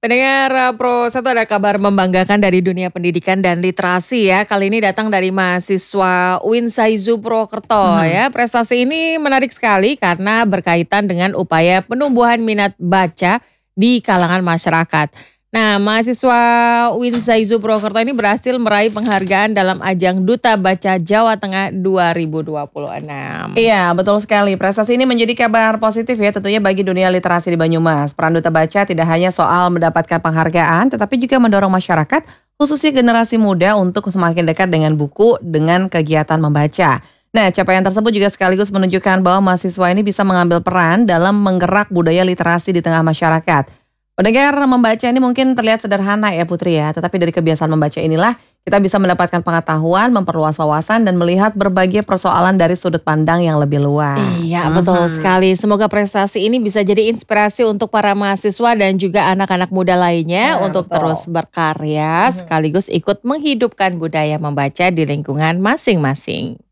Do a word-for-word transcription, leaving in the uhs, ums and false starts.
Pendengar eh, Pro satu ada kabar membanggakan dari dunia pendidikan dan literasi ya. Kali ini datang dari mahasiswa U I N Saizu Purwokerto Mhm. ya. Prestasi ini menarik sekali karena berkaitan dengan upaya penumbuhan minat baca di kalangan masyarakat. Nah, mahasiswa U I N Saizu Purwokerto ini berhasil meraih penghargaan dalam ajang Duta Baca Jawa Tengah dua ribu dua puluh enam. Iya, betul sekali. Prestasi ini menjadi kabar positif ya tentunya bagi dunia literasi di Banyumas. Peran Duta Baca tidak hanya soal mendapatkan penghargaan, tetapi juga mendorong masyarakat, khususnya generasi muda untuk semakin dekat dengan buku dengan kegiatan membaca. Nah, capaian tersebut juga sekaligus menunjukkan bahwa mahasiswa ini bisa mengambil peran dalam menggerak budaya literasi di tengah masyarakat. Pendengar, membaca ini mungkin terlihat sederhana ya Putri ya, tetapi dari kebiasaan membaca inilah kita bisa mendapatkan pengetahuan, memperluas wawasan, dan melihat berbagai persoalan dari sudut pandang yang lebih luas. Iya, betul Mhm. sekali. Semoga prestasi ini bisa jadi inspirasi untuk para mahasiswa dan juga anak-anak muda lainnya Nah, untuk betul. terus berkarya Mhm. sekaligus ikut menghidupkan budaya membaca di lingkungan masing-masing.